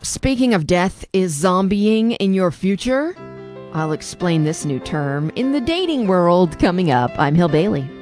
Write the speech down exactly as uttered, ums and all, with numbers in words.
Speaking of death, is zombieing in your future? I'll explain this new term in the dating world coming up. I'm Hill Bailey.